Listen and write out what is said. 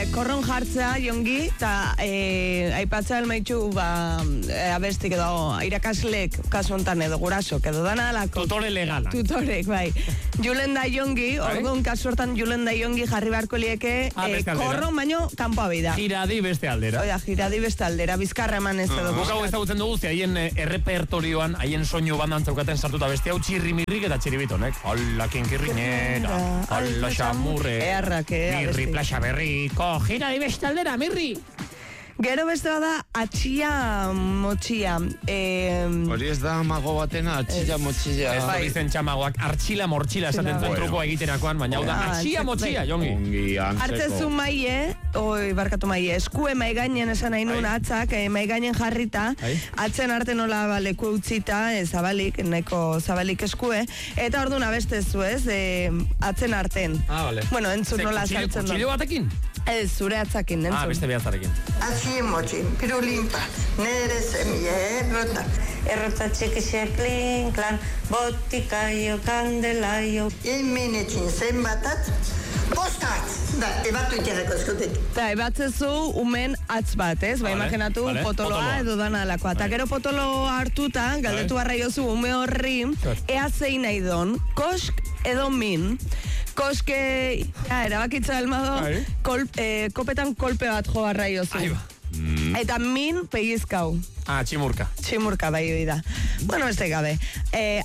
korron jartzea, jongi, eta aipatzea elmaitxu, abestik edo, irakaslek, kasu hontan edo gurasok, edo dana alako. Tutore legalak. Tutorek, bai. Julen da jongi, orduan kasu hortan Julen da jongi jarri barko lieke, korron baino, kanpoa bida. Giradi beste aldera. Oida, giradi beste aldera, bizkarra eman ez edo. Guk hau ezagutzen dugu, haien errepertorioan, haien soinu bandan zaukaten sartuta beste hau txirrimirrik eta txiribitonek. Hola, kinkirrinera, hola, xamurre, mirri, plaxa berriko, giradi beste aldera, mirri. Gero beste bada, atxia motxia. Hori ez da mago batena, atxia motxia. Ez da bizen txamagoak, artxila mortxila esaten zen trukoa egiterakoan, baina hau da, atxia motxia, jongi. Hartzezu maie, barkatu maie, eskue maigainen esan nahi nun atzak, maigainen jarrita, atzen arte nola leku utzita, zabalik, neko zabalik eskue, eta orduan abestezu ez, atzen arten. Vale. Bueno, entzun nola saltzen du. Kutxillo batekin? Ez, zure atzakin, entzun. Beste behatzarekin. Atxi motxin, pirulimpa, nere semilla errota. Errota txekixe klin, klan, botikaio, kandelaio. Eminetxin zenbatat, bostat! Da, ebatu iterako eskutet. Eta ebatzezu umen atz bat, ez? Ba, imaginatu potoloa edo dana alakoa. Eta gero potolo hartuta, galdetu barraiozu ume horri, ea zein nahi don, kosk edo min. Koske, erabakitza almado, kopetan kolpe bat jo barraiozu. Eta min pegizkau. Tximurka. Tximurka bai hori da. Bueno, beste gabe.